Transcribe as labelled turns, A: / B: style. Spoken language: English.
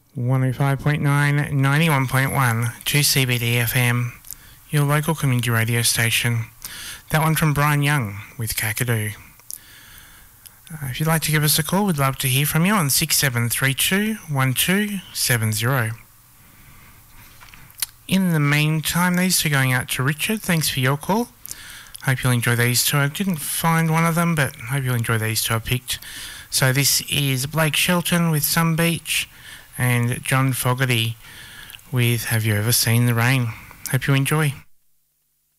A: 105.9, 91.1, 2CBD FM, your local community radio station. That one from Brian Young with Kakadu. If you'd like to give us a call, we'd love to hear from you on 6732 1270. In the meantime, these two are going out to Richard. Thanks for your call. Hope you'll enjoy these two. I didn't find one of them, but hope you'll enjoy these two I picked. So this is Blake Shelton with Sun Beach and John Fogerty with Have You Ever Seen the Rain. Hope you enjoy.